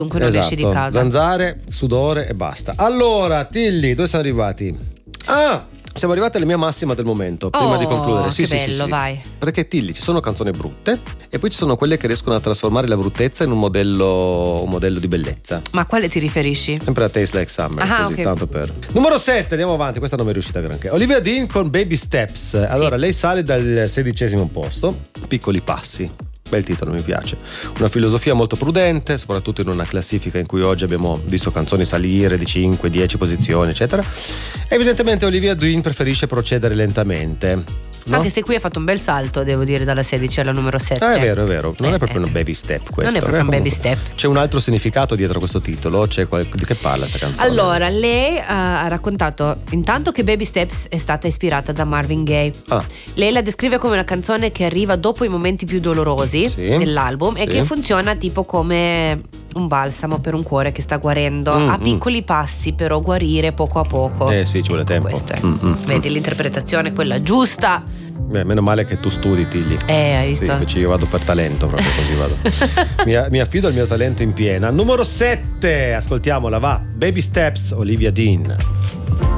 Dunque non esci di casa. Zanzare, sudore e basta. Allora, Tilly, dove siamo arrivati? Siamo arrivati alla mia massima del momento. Prima di concludere, sì, che bello, vai. Perché Tilly, ci sono canzoni brutte e poi ci sono quelle che riescono a trasformare la bruttezza in un modello di bellezza. Ma a quale ti riferisci? Sempre a Taste Like Summer, così okay. tanto per. Numero 7, andiamo avanti, questa non mi è riuscita granché. Olivia Dean con Baby Steps. Allora, lei sale dal 16° posto, piccoli passi. Bel titolo, mi piace. Una filosofia molto prudente, soprattutto in una classifica in cui oggi abbiamo visto canzoni salire di 5, 10 posizioni, eccetera. Evidentemente Olivia Dean preferisce procedere lentamente. No? Anche se qui ha fatto un bel salto, devo dire, dalla 16 alla numero 7. È vero, è vero. Non è proprio un baby step questo. Non è proprio un baby step. C'è un altro significato dietro questo titolo? Di che parla questa canzone? Allora, lei ha raccontato intanto che Baby Steps è stata ispirata da Marvin Gaye. Lei la descrive come una canzone che arriva dopo i momenti più dolorosi dell'album e che funziona tipo come un balsamo per un cuore che sta guarendo a piccoli passi, però guarire poco a poco. Sì, ci vuole tempo. Questo è. Vedi, l'interpretazione è quella giusta. Beh, meno male che tu studi, Tilly. Hai visto? Sì, invece io vado per talento, proprio così vado. mi affido al mio talento in piena. Numero 7, ascoltiamola, va. Baby Steps, Olivia Dean.